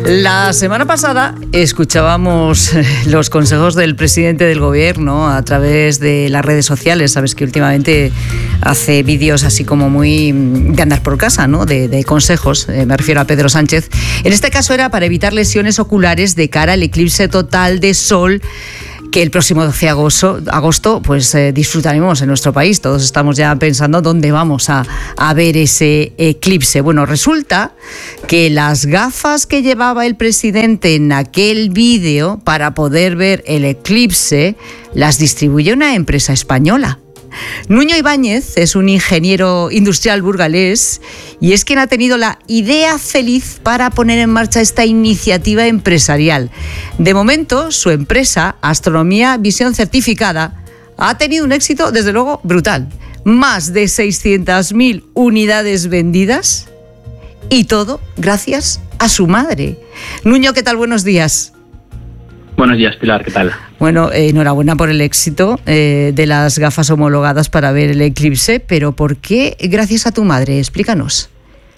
La semana pasada escuchábamos los consejos del presidente del gobierno a través de las redes sociales. Sabes que últimamente hace vídeos así como muy de andar por casa, ¿no? De consejos, me refiero a Pedro Sánchez. En este caso era para evitar lesiones oculares de cara al eclipse total de sol que el próximo 12 de agosto pues disfrutaremos en nuestro país. Todos estamos ya pensando dónde vamos a ver ese eclipse. Bueno, resulta que las gafas que llevaba el presidente en aquel vídeo para poder ver el eclipse las distribuye una empresa española. Nuño Ibáñez es un ingeniero industrial burgalés y es quien ha tenido la idea feliz para poner en marcha esta iniciativa empresarial. De momento, su empresa, Astronomía Visión Certificada, ha tenido un éxito, desde luego, brutal. Más de 600.000 unidades vendidas y todo gracias a su madre. Nuño, ¿qué tal? Buenos días. Buenos días, Pilar, ¿qué tal? Bueno, enhorabuena por el éxito de las gafas homologadas para ver el eclipse, pero ¿por qué gracias a tu madre? Explícanos.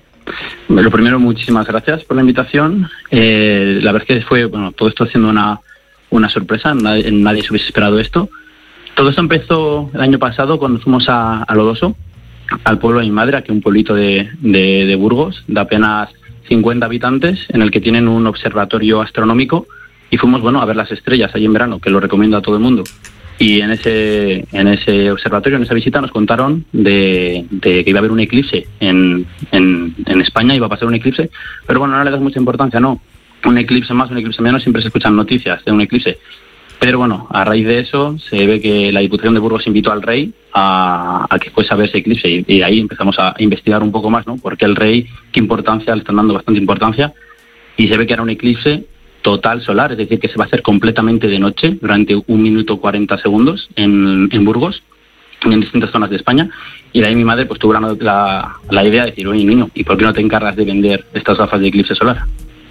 Lo primero, muchísimas gracias por la invitación. La verdad es que fue, todo esto siendo una sorpresa, nadie se hubiese esperado esto. Todo esto empezó el año pasado cuando fuimos a Lodoso, al pueblo de mi madre, aquí un pueblito de Burgos, de apenas 50 habitantes, en el que tienen un observatorio astronómico. Y fuimos, a ver las estrellas allí en verano, que lo recomiendo a todo el mundo. Y en ese observatorio, en esa visita, nos contaron de que iba a haber un eclipse en España, iba a pasar un eclipse. Pero no le das mucha importancia, no. Un eclipse más, un eclipse menos, siempre se escuchan noticias de un eclipse. Pero a raíz de eso, se ve que la Diputación de Burgos invitó al rey a que fuese a ver ese eclipse. Y ahí empezamos a investigar un poco más, ¿no? Porque el rey, qué importancia, le están dando bastante importancia. Y se ve que era un eclipse total solar, es decir, que se va a hacer completamente de noche durante 1 minuto 40 segundos en Burgos y en distintas zonas de España. Y de ahí mi madre pues tuvo la idea de decir, oye niño, ¿y por qué no te encargas de vender estas gafas de eclipse solar?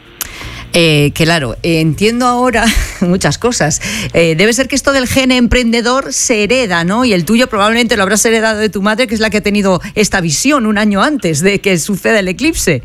Claro, entiendo ahora muchas cosas. Debe ser que esto del gen emprendedor se hereda, ¿no? Y el tuyo probablemente lo habrás heredado de tu madre, que es la que ha tenido esta visión un año antes de que suceda el eclipse.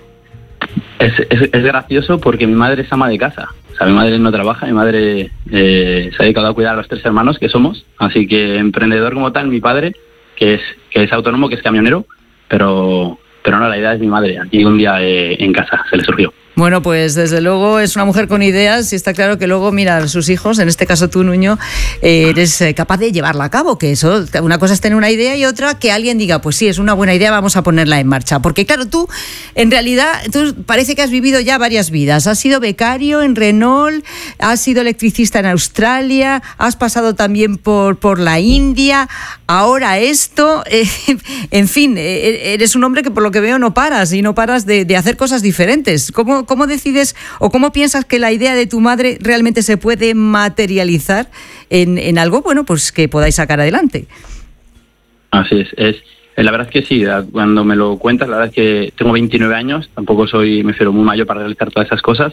Es gracioso porque mi madre es ama de casa. O sea, mi madre no trabaja, mi madre se ha dedicado a cuidar a los 3 hermanos que somos. Así que emprendedor como tal, mi padre, que es autónomo, que es camionero, pero no, la idea es mi madre. Aquí un día en casa se le surgió. Bueno, pues desde luego es una mujer con ideas y está claro que luego, mira, sus hijos, en este caso tú, Nuño, eres capaz de llevarla a cabo, que eso, una cosa es tener una idea y otra que alguien diga, pues sí, es una buena idea, vamos a ponerla en marcha. Porque claro, tú, en realidad, tú parece que has vivido ya varias vidas. Has sido becario en Renault, has sido electricista en Australia, has pasado también por la India, ahora esto, en fin, eres un hombre que por lo que veo no paras de hacer cosas diferentes. ¿Cómo decides o cómo piensas que la idea de tu madre realmente se puede materializar en algo pues que podáis sacar adelante? Así es. La verdad es que sí, cuando me lo cuentas, la verdad es que tengo 29 años, tampoco me considero muy mayor para realizar todas esas cosas.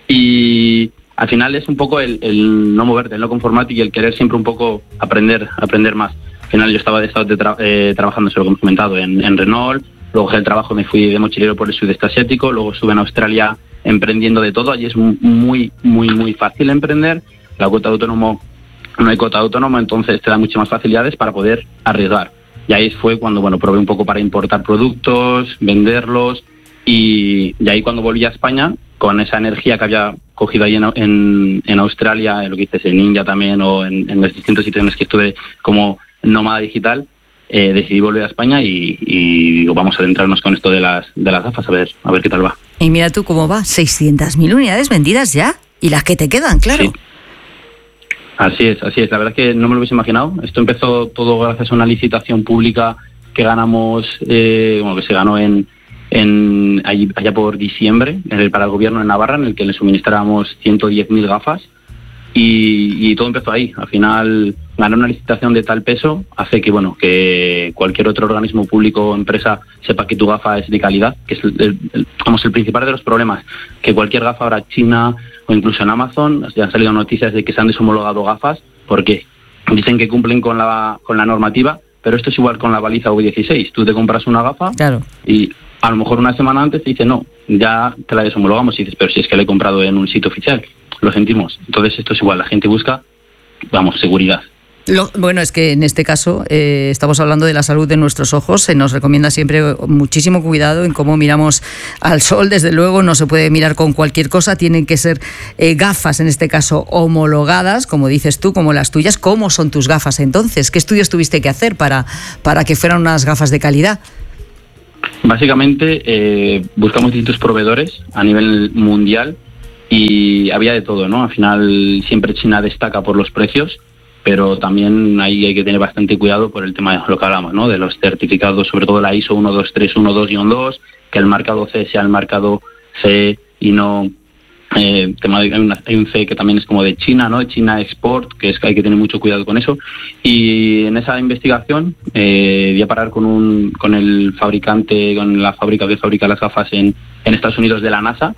Y al final es un poco el no moverte, el no conformarte y el querer siempre un poco aprender más. Al final yo estaba trabajando, se lo he comentado, en Renault. Luego dejé el trabajo, me fui de mochilero por el sudeste asiático, luego estuve en Australia emprendiendo de todo. Allí es muy, muy, muy fácil emprender. La cuota de autónomo, no hay cuota de autónomo, entonces te da muchas más facilidades para poder arriesgar. Y ahí fue cuando probé un poco para importar productos, venderlos, y ahí cuando volví a España, con esa energía que había cogido ahí en Australia, en lo que dices, en India también, o en los distintos sitios en los que estuve como nómada digital, decidí volver a España y digo, vamos a adentrarnos con esto de las gafas, a ver qué tal va. Y mira tú cómo va, 600.000 unidades vendidas ya, y las que te quedan, claro. Sí. Así es, la verdad es que no me lo hubiese imaginado. Esto empezó todo gracias a una licitación pública que ganamos, que se ganó allá por diciembre, para el gobierno de Navarra, en el que le suministrábamos 110.000 gafas. Y todo empezó ahí. Al final, ganar una licitación de tal peso hace que cualquier otro organismo público o empresa sepa que tu gafa es de calidad, que es el principal de los problemas. Que cualquier gafa ahora china o incluso en Amazon, ya han salido noticias de que se han deshomologado gafas porque dicen que cumplen con la normativa, pero esto es igual con la baliza V16. Tú te compras una gafa, claro, y A lo mejor una semana antes te dice, no, ya te la deshomologamos, y dices, pero si es que la he comprado en un sitio oficial, lo sentimos. Entonces esto es igual, la gente busca, seguridad. Bueno, es que en este caso estamos hablando de la salud de nuestros ojos. Se nos recomienda siempre muchísimo cuidado en cómo miramos al sol. Desde luego no se puede mirar con cualquier cosa. Tienen que ser gafas, en este caso homologadas, como dices tú, como las tuyas. ¿Cómo son tus gafas entonces? ¿Qué estudios tuviste que hacer para que fueran unas gafas de calidad? Básicamente buscamos distintos proveedores a nivel mundial y había de todo, ¿no? Al final siempre China destaca por los precios, pero también ahí hay que tener bastante cuidado por el tema de lo que hablamos, ¿no? De los certificados, sobre todo la ISO 12312-2, que el marcado C sea el marcado C y no hay un C que también es como de China, ¿no? China Export, que es que hay que tener mucho cuidado con eso. Y en esa investigación voy a parar con el fabricante, con la fábrica que fabrica las gafas en Estados Unidos, de la NASA.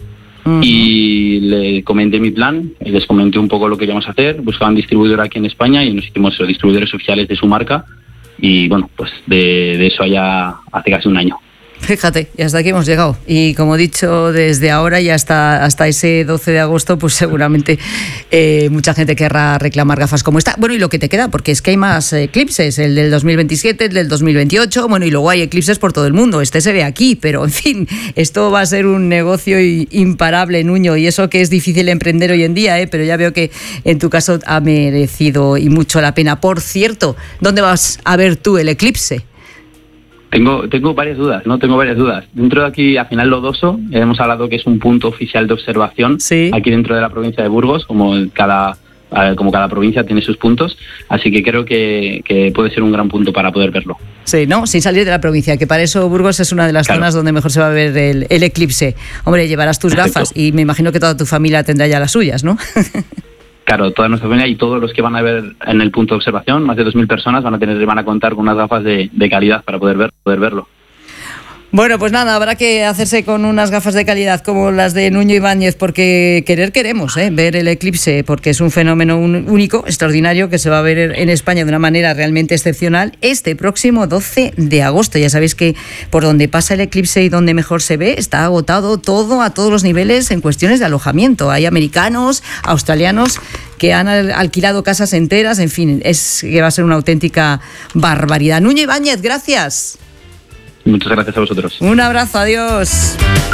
Y le comenté mi plan, les comenté un poco lo que íbamos a hacer, buscaban distribuidor aquí en España y nos hicimos distribuidores oficiales de su marca, y bueno, pues de eso ya hace casi un año. Fíjate, y hasta aquí hemos llegado. Y como he dicho, desde ahora y hasta ese 12 de agosto, pues seguramente mucha gente querrá reclamar gafas como esta. Bueno, y lo que te queda, porque es que hay más eclipses, el del 2027, el del 2028, bueno, y luego hay eclipses por todo el mundo. Este se ve aquí, pero en fin, esto va a ser un negocio imparable, Nuño, y eso que es difícil emprender hoy en día, pero ya veo que en tu caso ha merecido y mucho la pena. Por cierto, ¿dónde vas a ver tú el eclipse? Tengo varias dudas, ¿no? Tengo varias dudas. Dentro de aquí, al final, Lodoso, hemos hablado que es un punto oficial de observación, sí, aquí dentro de la provincia de Burgos, como cada provincia tiene sus puntos, así que creo que puede ser un gran punto para poder verlo. Sí, ¿no? Sin salir de la provincia, que para eso Burgos es una de las zonas donde mejor se va a ver el eclipse. Hombre, llevarás tus gafas y me imagino que toda tu familia tendrá ya las suyas, ¿no? Claro, toda nuestra familia y todos los que van a ver en el punto de observación, más de 2.000 personas, van a contar con unas gafas de calidad para poder verlo. Bueno, pues nada, habrá que hacerse con unas gafas de calidad como las de Nuño Ibáñez, porque queremos ver el eclipse, porque es un fenómeno único, extraordinario, que se va a ver en España de una manera realmente excepcional este próximo 12 de agosto. Ya sabéis que por donde pasa el eclipse y donde mejor se ve, está agotado todo a todos los niveles en cuestiones de alojamiento. Hay americanos, australianos que han alquilado casas enteras, en fin, es que va a ser una auténtica barbaridad. Nuño Ibáñez, gracias. Muchas gracias a vosotros. Un abrazo, adiós.